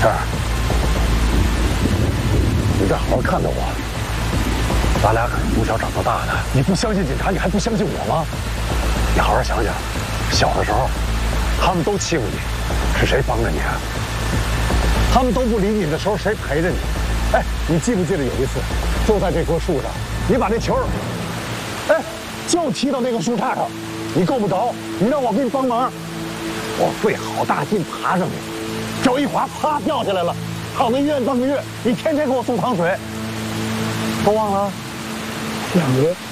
晨儿，你得好好看着我。咱俩可是从小长到大的，你不相信警察，你还不相信我吗？你好好想想，小的时候，他们都欺负你，是谁帮着你啊？他们都不理你的时候，谁陪着你？哎，你记不记得有一次，就在这棵树上，你把那球，哎，就踢到那个树杈上，你够不着，你让我给你帮忙，我费好大劲爬上去，脚一滑，啪掉下来了，躺在医院半个月，你天天给我送糖水，都忘了？ 两爷，